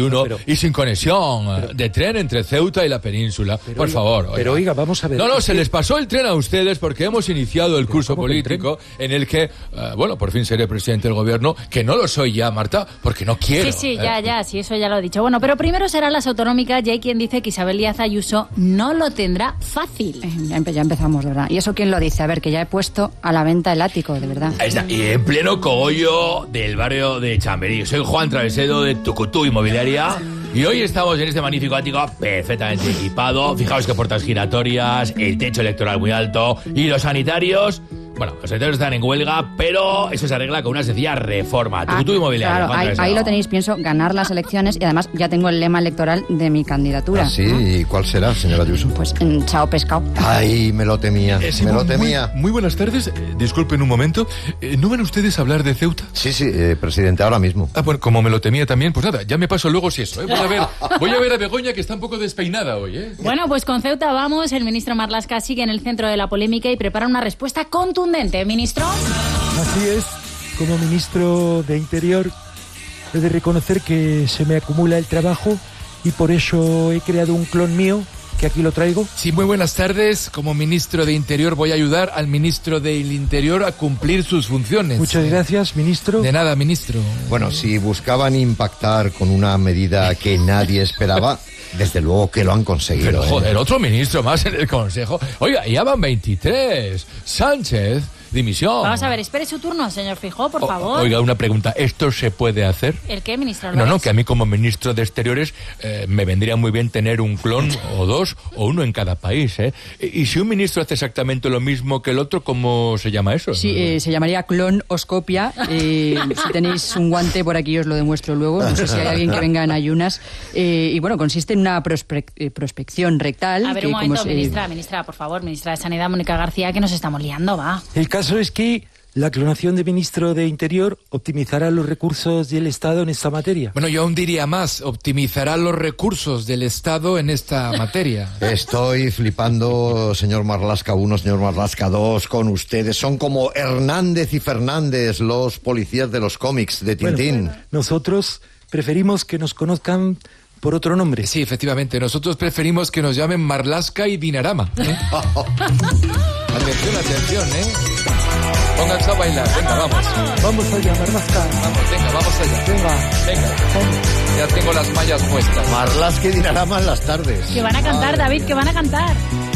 2021 y sin conexión de tren entre Ceuta y la península. Por favor. Oiga. Pero oiga, vamos a ver. No, se les pasó el tren a ustedes porque hemos iniciado el curso político en el que, por fin seré presidente del gobierno, que no lo soy ya, Marta, porque no quiero. Sí, ya, sí, eso ya lo he dicho. Bueno, pero primero serán las autonómicas y hay quien dice que Isabel Díaz Ayuso no lo tendrá fácil. Ya empezamos, ¿verdad? ¿Y eso quién lo dice? A ver, que ya he puesto a la venta el ático, de verdad. Ahí está, y en pleno cogollo del barrio de Chamberí. Soy Juan Travesedo de Tucutú Inmobiliaria y hoy estamos en este magnífico ático perfectamente equipado. Fijaos que puertas giratorias, el techo electoral muy alto y los sanitarios... Bueno, los sanitarios están en huelga, pero eso se arregla con una sencilla reforma. Tucutú Inmobiliaria. Claro, ahí lo tenéis, pienso ganar las elecciones y además ya tengo el lema electoral de mi candidatura. ¿Ah, sí? ¿Y cuál será, señora Ayuso? Pues chao pescado. Ay, me lo temía, me lo temía. Muy buenas tardes, disculpen un momento. ¿No van ustedes a hablar de Ceuta? Sí, presidente, ahora mismo. Bueno, como me lo temía también, pues nada, ya me paso luego si eso, ¿eh? Voy a ver a Begoña, que está un poco despeinada hoy, ¿eh? Bueno, pues con Ceuta vamos. El ministro Marlaska sigue en el centro de la polémica y prepara una respuesta contundente. ¿Ministro? Así es, como ministro de Interior he de reconocer que se me acumula el trabajo y por eso he creado un clon mío, que aquí lo traigo. Sí, muy buenas tardes. Como ministro de Interior voy a ayudar al ministro del Interior a cumplir sus funciones. Muchas gracias, ministro. De nada, ministro. Bueno, si buscaban impactar con una medida que nadie esperaba... Desde luego que lo han conseguido. Pero joder, otro ministro más en el Consejo. Oiga, ya van 23. Sánchez, dimisión. Vamos a ver, espere su turno, señor Feijóo, por favor. Oiga, una pregunta. ¿Esto se puede hacer? ¿El qué, ministro? No, que a mí como ministro de Exteriores me vendría muy bien tener un clon o dos o uno en cada país, ¿eh? Y si un ministro hace exactamente lo mismo que el otro, ¿cómo se llama eso? Sí, se llamaría clonoscopia. Si tenéis un guante por aquí os lo demuestro luego. No sé si hay alguien que venga en ayunas. Y bueno, consiste en una prospección rectal. A ver, un momento, ministra, por favor, ministra de Sanidad, Mónica García, que nos estamos liando, va. El caso es que la clonación de ministro de Interior optimizará los recursos del Estado en esta materia. Bueno, yo aún diría más, optimizará los recursos del Estado en esta materia. Estoy flipando, señor Marlaska 1, señor Marlaska 2, con ustedes. Son como Hernández y Fernández, los policías de los cómics de Tintín. Bueno, nosotros preferimos que nos conozcan por otro nombre. Sí, efectivamente. Nosotros preferimos que nos llamen Marlaska y Dinarama, ¿eh? Atención, ¿eh? Pónganse a bailar. Venga, vamos. Vamos allá, Marlaska. Vamos allá. Venga. Ya tengo las mallas puestas. Marlaska y Dinarama en las tardes. Que van a cantar, David, que van a cantar.